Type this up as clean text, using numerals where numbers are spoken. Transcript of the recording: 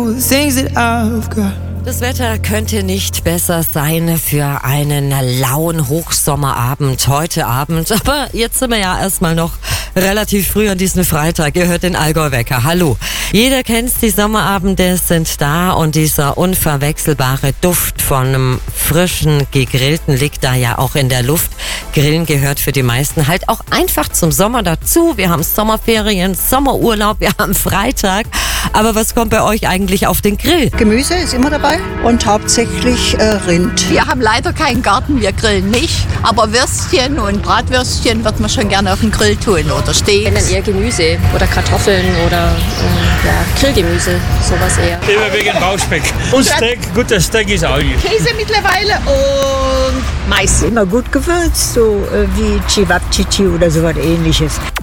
things that I've got. Das Wetter könnte nicht besser sein für einen lauen Hochsommerabend heute Abend. Aber jetzt sind wir ja erstmal noch relativ früh an diesem Freitag. Ihr hört den Allgäu-Wecker. Hallo. Jeder kennt's, die Sommerabende sind da und dieser unverwechselbare Duft von einem frischen Gegrillten liegt da ja auch in der Luft. Grillen gehört für die meisten halt auch einfach zum Sommer dazu. Wir haben Sommerferien, Sommerurlaub, wir haben Freitag. Aber was kommt bei euch eigentlich auf den Grill? Gemüse ist immer dabei und hauptsächlich Rind. Wir haben leider keinen Garten, wir grillen nicht. Aber Würstchen und Bratwürstchen wird man schon gerne auf den Grill tun oder Steaks. Wenn dann eher Gemüse oder Kartoffeln oder Grillgemüse, sowas eher. Immer wegen Bauchspeck. Und Steak, guter Steak ist auch gut. Käse mittlerweile und Mais. Immer gut gewürzt, so wie Cevapcici oder sowas ähnliches.